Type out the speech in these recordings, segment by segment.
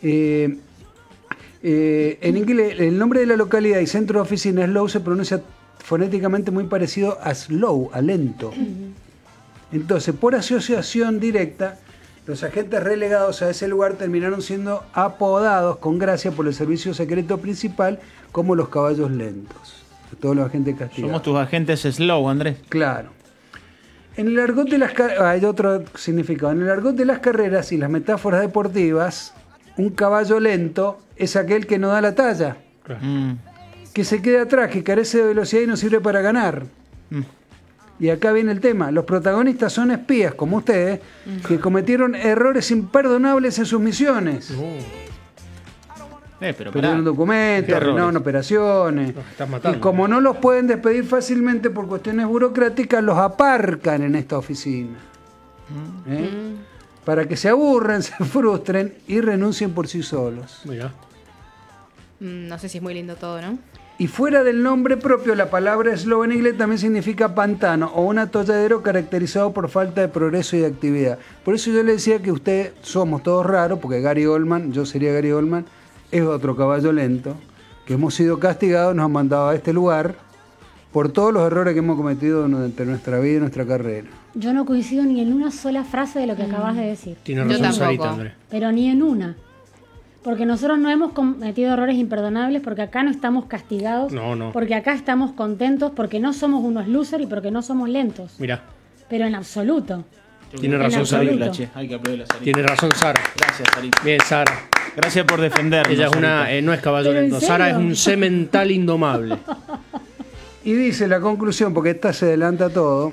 En inglés, el nombre de la localidad y centro de oficina, Slough, se pronuncia fonéticamente muy parecido a slow, a lento. Entonces, por asociación directa, los agentes relegados a ese lugar terminaron siendo apodados con gracia por el servicio secreto principal como los caballos lentos. Todos los agentes castigados. Somos tus agentes slow, Andrés. Claro. En el argot de las hay otro significado. En el argot de las carreras y las metáforas deportivas, un caballo lento es aquel que no da la talla, que se queda atrás, que carece de velocidad y no sirve para ganar. Y acá viene el tema. Los protagonistas son espías, como ustedes, que cometieron errores imperdonables en sus misiones. Perdieron documentos, arruinaron operaciones. Y como no los pueden despedir fácilmente por cuestiones burocráticas, los aparcan en esta oficina. Para que se aburran, se frustren y renuncien por sí solos. Mira. No sé si es muy lindo todo, ¿no? Y fuera del nombre propio, la palabra slow en inglés también significa pantano o un atolladero caracterizado por falta de progreso y de actividad. Por eso yo le decía que ustedes somos todos raros, porque Gary Oldman, yo sería Gary Oldman, es otro caballo lento, que hemos sido castigados, nos han mandado a este lugar por todos los errores que hemos cometido durante nuestra vida y nuestra carrera. Yo no coincido ni en una sola frase de lo que acabas de decir. Tiene razón Sarita, Andrés. Pero ni en una. Porque nosotros no hemos cometido errores imperdonables, porque acá no estamos castigados, porque acá estamos contentos, porque no somos unos losers y porque no somos lentos. Mirá. Pero en absoluto. Tiene razón Sarita. Hay que aplaudirla, Sarita. Tiene razón Sara. Gracias, Sarita. Bien, Sara. Gracias por defendernos. Ella es una, no es caballo lento. Sara es un semental indomable. Y dice la conclusión, porque esta se adelanta todo,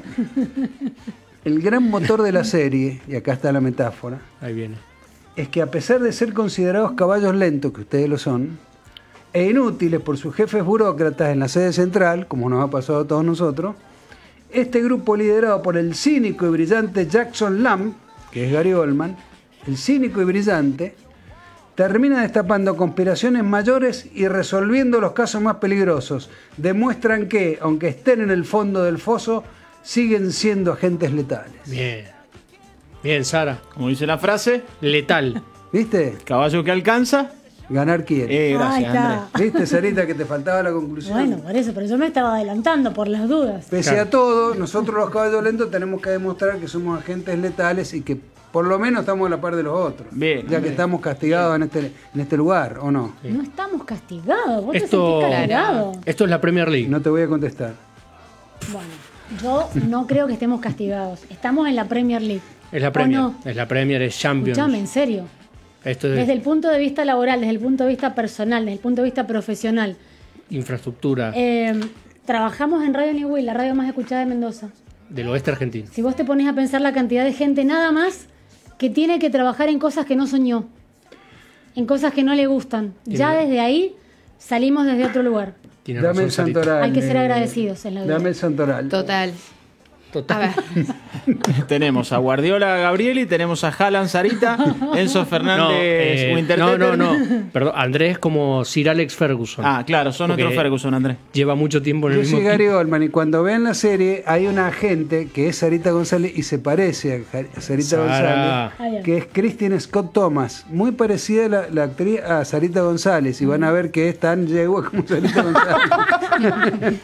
el gran motor de la serie, y acá está la metáfora, ahí viene, es que a pesar de ser considerados caballos lentos, que ustedes lo son, e inútiles por sus jefes burócratas en la sede central, como nos ha pasado a todos nosotros, este grupo liderado por el cínico y brillante Jackson Lamb, que es Gary Oldman, el cínico y brillante, termina destapando conspiraciones mayores y resolviendo los casos más peligrosos. Demuestran que, aunque estén en el fondo del foso, siguen siendo agentes letales. Bien. Bien, Sara. Como dice la frase, letal. ¿Viste? Caballo que alcanza, ganar quiere. Gracias, Andrés. ¿Viste, Sarita, que te faltaba la conclusión? Bueno, por eso, pero yo me estaba adelantando por las dudas. Pese a todo, nosotros los caballos lentos tenemos que demostrar que somos agentes letales y que por lo menos estamos a la par de los otros. Bien. Ya que estamos castigados en este lugar, ¿o no? Sí. No estamos castigados. ¿Vos te sentís castigado? Esto es la Premier League. No te voy a contestar. Bueno, yo no creo que estemos castigados. Estamos en la Premier League. Es la Premier. No? Es la Premier, es Champions. Escuchame, en serio. Esto es desde el punto de vista laboral, desde el punto de vista personal, desde el punto de vista profesional. Infraestructura. Trabajamos en Radio New Will, la radio más escuchada de Mendoza. Del oeste argentino. Si vos te pones a pensar la cantidad de gente nada más que tiene que trabajar en cosas que no soñó, en cosas que no le gustan. Ya desde ahí salimos desde otro lugar. Dame el santoral. Hay que ser agradecidos en la vida. Dame el santoral. Total. A ver. Tenemos a Guardiola, Gabrieli, tenemos a Haaland, Sarita, Enzo Fernández, No. Perdón, Andrés como Sir Alex Ferguson. Ah, claro, son otro Ferguson, Andrés. Lleva mucho tiempo en el mismo equipo. Yo soy Gary Oldman y cuando vean la serie hay una agente que es Sarita González y se parece a Sarita González, que es Christine Scott Thomas, muy parecida la actriz a Sarita González, y van a ver que es tan yegua como Sarita González.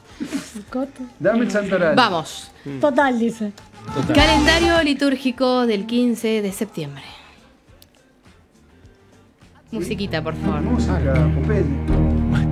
Dame el santoral. Vamos. Total, dice. Total. Calendario litúrgico del 15 de septiembre. Musiquita, por favor. Música, Popeye.